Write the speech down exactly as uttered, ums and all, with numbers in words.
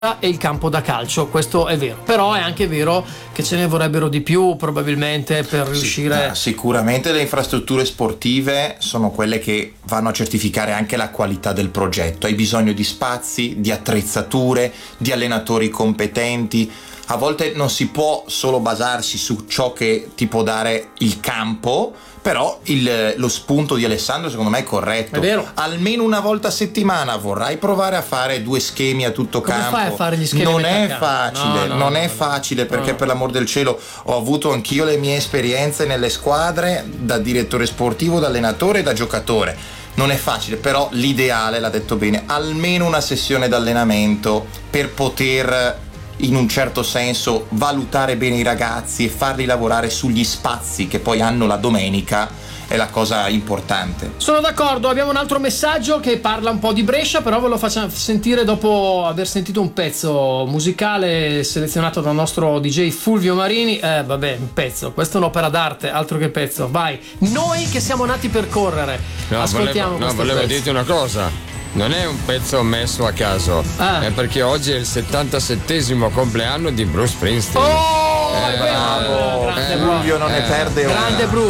e il campo da calcio, questo è vero, però è anche vero che ce ne vorrebbero di più probabilmente per riuscire. Sì, sicuramente le infrastrutture sportive sono quelle che vanno a certificare anche la qualità del progetto. Hai bisogno di spazi, di attrezzature, di allenatori competenti. A volte non si può solo basarsi su ciò che ti può dare il campo, però il, lo spunto di Alessandro secondo me è corretto. È vero. Almeno una volta a settimana vorrai provare a fare due schemi a tutto Come campo. fai a fare gli schemi non a è metà campo? facile, No, no, non no, è no, facile perché no. per l'amor del cielo ho avuto anch'io le mie esperienze nelle squadre da direttore sportivo, da allenatore e da giocatore. Non è facile, però l'ideale, l'ha detto bene, almeno una sessione d'allenamento per poter in un certo senso valutare bene i ragazzi e farli lavorare sugli spazi che poi hanno la domenica è la cosa importante. Sono d'accordo, abbiamo un altro messaggio che parla un po' di Brescia, però ve lo facciamo sentire dopo aver sentito un pezzo musicale selezionato dal nostro D J Fulvio Marini. Eh vabbè, un pezzo, questa è un'opera d'arte, altro che pezzo. Vai, noi che siamo nati per correre, no, ascoltiamo volevo, no, questo volevo pezzo. dirti una cosa. Non è un pezzo messo a caso, ah. è perché oggi è il settantasettesimo compleanno di Bruce Springsteen. Oh, eh, bravo, grande Fulvio non eh, ne perde una. Grande Bruce.